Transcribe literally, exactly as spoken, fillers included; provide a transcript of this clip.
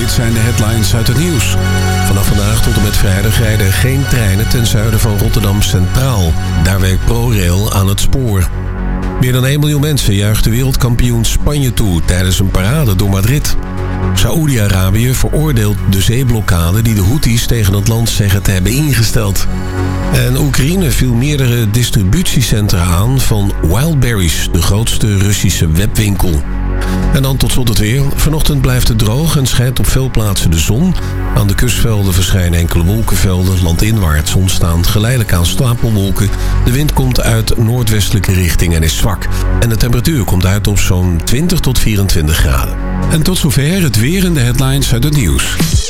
dit zijn de headlines uit het nieuws. Vanaf vandaag tot en met vrijdag rijden er geen treinen ten zuiden van Rotterdam Centraal. Daar werkt ProRail aan het spoor. Meer dan één miljoen mensen juicht de wereldkampioen Spanje toe tijdens een parade door Madrid. Saoedi-Arabië veroordeelt de zeeblokkade die de Houthis tegen het land zeggen te hebben ingesteld. En Oekraïne viel meerdere distributiecentra aan van Wildberries, de grootste Russische webwinkel. En dan tot slot het weer. Vanochtend blijft het droog en schijnt op veel plaatsen de zon. Aan de kustvelden verschijnen enkele wolkenvelden. Landinwaarts ontstaan geleidelijk aan stapelwolken. De wind komt uit noordwestelijke richting en is zwak. En de temperatuur komt uit op zo'n twintig tot vierentwintig graden. En tot zover het weer en de headlines uit het nieuws.